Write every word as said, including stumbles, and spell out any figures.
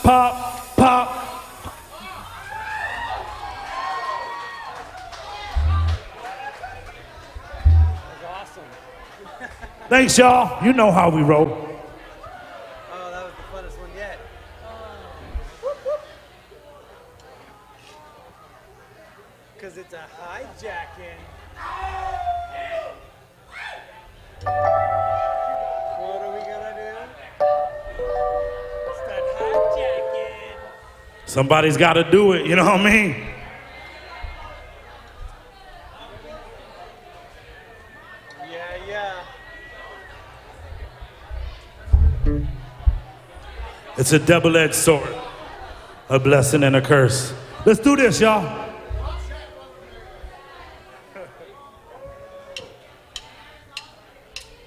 pop, pop. Thanks, y'all. You know how we roll. Oh, that was the funnest one yet. Because it's a hijacking. What are we gonna do? Start hijacking. Somebody's got to do it, you know what I mean? Yeah, yeah. It's a double-edged sword, a blessing and a curse. Let's do this, y'all.